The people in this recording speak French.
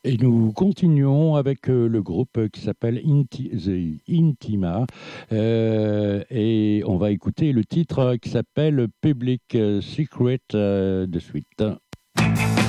Et nous continuons avec le groupe qui s'appelle The Intima. Et on va écouter le titre qui s'appelle Public Secret de suite.